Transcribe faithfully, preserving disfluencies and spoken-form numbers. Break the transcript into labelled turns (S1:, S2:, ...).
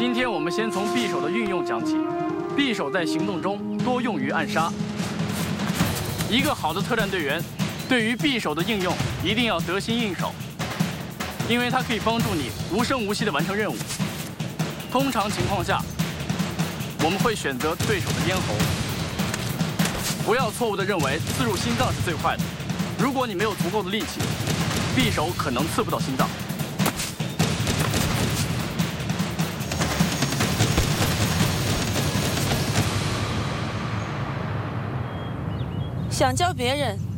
S1: 今天我们先从匕首的运用讲起。匕首在行动中多用于暗杀。一个好的特战队员，对于匕首的应用一定要得心应手，因为它可以帮助你无声无息地完成任务。通常情况下，我们会选择对手的咽喉。不要错误地认为刺入心脏是最快的。如果你没有足够的力气，匕首可能刺不到心脏。
S2: 想教别人